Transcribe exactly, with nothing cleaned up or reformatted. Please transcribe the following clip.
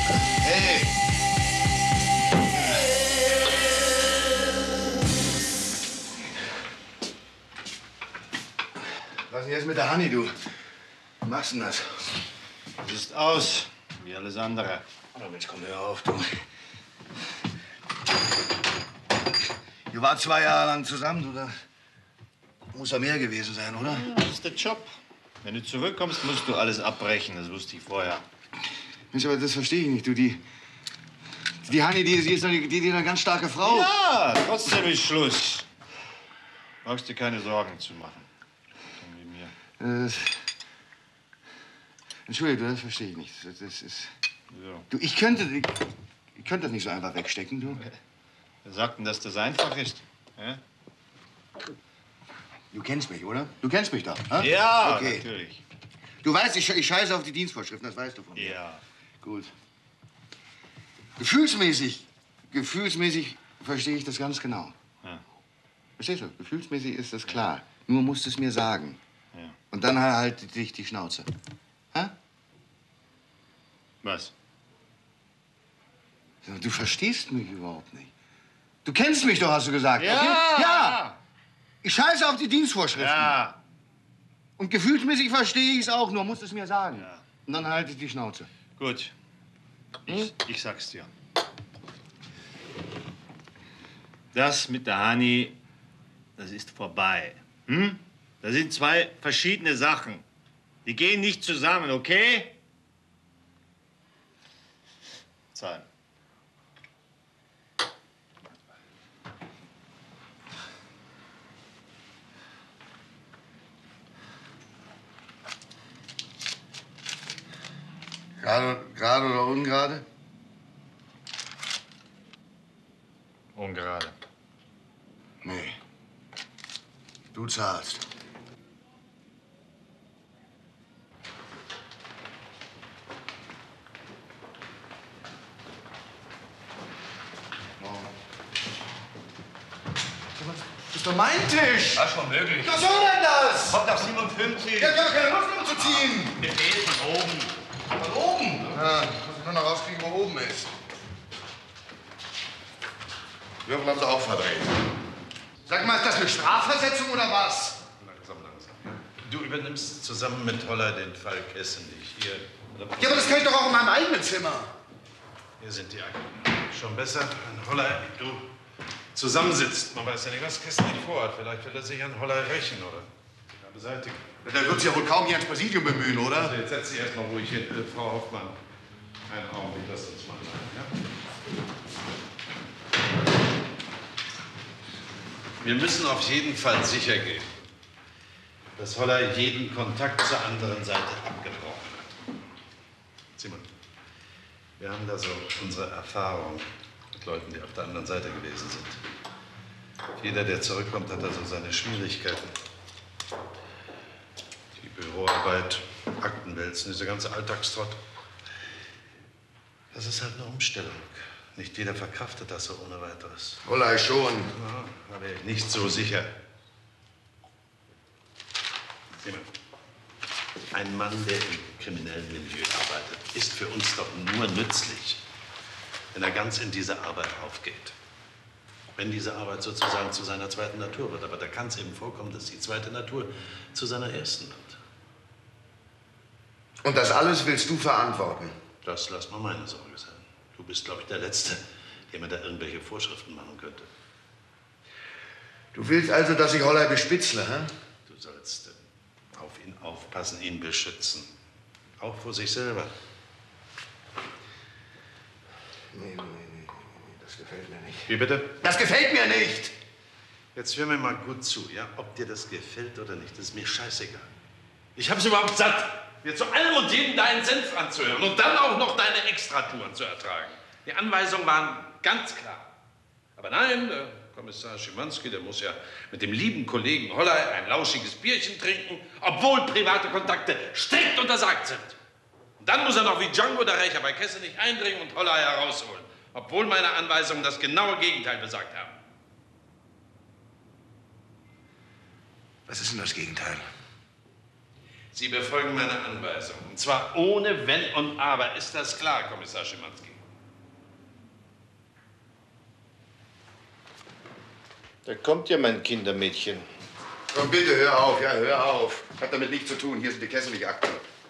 Hey! Was ist denn jetzt mit der Hanni, du? Wie machst du denn das? Du siehst aus, wie alles andere. Oh Mensch, komm, hör auf, du. Ihr wart zwei Jahre lang zusammen, du. Da muss ja mehr gewesen sein, oder? Ja, das ist der Job. Wenn du zurückkommst, musst du alles abbrechen. Das wusste ich vorher. Mensch, aber das verstehe ich nicht, du. Die, die Hanni, die, die ist doch die, die, die eine ganz starke Frau. Ja, trotzdem ist Schluss. Brauchst dir keine Sorgen zu machen. Wie mir. Äh, Entschuldigung, das verstehe ich nicht. Das, das ist... So. Du, ich könnte, ich, ich könnte das nicht so einfach wegstecken, du. Wer sagt denn, dass das einfach ist? Ja? Du kennst mich, oder? Du kennst mich doch, ha? Ja, okay. natürlich. Du weißt, ich, ich scheiße auf die Dienstvorschriften, das weißt du von mir. Ja. Gut. Gefühlsmäßig, gefühlsmäßig verstehe ich das ganz genau. Ja. Verstehst du? Gefühlsmäßig ist das klar. Nur musst du es mir sagen. Ja. Und dann halt dich die Schnauze. Ha? Was? Du verstehst mich überhaupt nicht. Du kennst mich doch, hast du gesagt. Ja! Okay? Ja! Ich scheiße auf die Dienstvorschriften. Ja! Und gefühlsmäßig verstehe ich es auch, nur musst du es mir sagen. Ja. Und dann halte ich die Schnauze. Gut. Ich, ich sag's dir. Das mit der Hanni, das ist vorbei. Hm? Das sind zwei verschiedene Sachen. Die gehen nicht zusammen, okay? Zahlen. Gerade, gerade oder ungerade? Ungerade. Nee. Du zahlst. Das ist doch mein Tisch. War schon möglich. Was soll denn das? Kommt nach siebenundfünfzig. Ich hab gar keine Lust umzuziehen. Befehl von oben. Von oben? Ja, muss ich nur noch rauskriegen, wo oben ist. Würfel haben sie auch verdreht. Sag mal, ist das eine Strafversetzung oder was? Langsam, langsam. Ja. Du übernimmst zusammen mit Holler den Fall Kessenich. Hier. Ja, aber das kann ich doch auch in meinem eigenen Zimmer. Hier sind die Akten. Schon besser, wenn Holler, du zusammensitzt. Man weiß ja nicht, was Kessenich vorhat. Vielleicht will er sich an Holler rächen oder ja, beseitigen. Der wird sich ja wohl kaum hier ans Präsidium bemühen, oder? Also jetzt setz dich erst mal ruhig hin. Äh, Frau Hoffmann, einen Augenblick, lass uns mal rein, ja? Wir müssen auf jeden Fall sicher gehen, dass Holler jeden Kontakt zur anderen Seite abgebrochen hat. Simon, wir haben da so unsere Erfahrung mit Leuten, die auf der anderen Seite gewesen sind. Jeder, der zurückkommt, hat da so seine Schwierigkeiten. Die Büroarbeit, Aktenwälzen, dieser ganze Alltagstrott. Das ist halt eine Umstellung. Nicht jeder verkraftet das so ohne weiteres. Holler schon. Ja, aber nicht so sicher. Simon, ein Mann, der im kriminellen Milieu arbeitet, ist für uns doch nur nützlich, wenn er ganz in diese Arbeit aufgeht. Wenn diese Arbeit sozusagen zu seiner zweiten Natur wird. Aber da kann es eben vorkommen, dass die zweite Natur zu seiner ersten wird. Und das alles willst du verantworten? Das lass mal meine Sorge sein. Du bist, glaube ich, der Letzte, der mir da irgendwelche Vorschriften machen könnte. Du willst also, dass ich Holler bespitzle, hä? Du sollst äh, auf ihn aufpassen, ihn beschützen. Auch vor sich selber. Nee, nee, nee, nee, das gefällt mir nicht. Wie bitte? Das gefällt mir nicht! Jetzt hör mir mal gut zu, ja? Ob dir das gefällt oder nicht, das ist mir scheißegal. Ich hab's überhaupt satt, mir zu allem und jedem deinen Senf anzuhören und dann auch noch deine Extratouren zu ertragen. Die Anweisungen waren ganz klar. Aber nein, der Kommissar Schimanski, der muss ja mit dem lieben Kollegen Holler ein lauschiges Bierchen trinken, obwohl private Kontakte strikt untersagt sind. Und dann muss er noch wie Django der Rächer bei Kessenich eindringen und Holler herausholen, obwohl meine Anweisungen das genaue Gegenteil besagt haben. Was ist denn das Gegenteil? Sie befolgen meine Anweisung. Und zwar ohne Wenn und Aber. Ist das klar, Kommissar Schimanski? Da kommt ja mein Kindermädchen. Komm, bitte, hör auf, ja, hör auf. Hat damit nichts zu tun. Hier sind die Kesselich-Akten.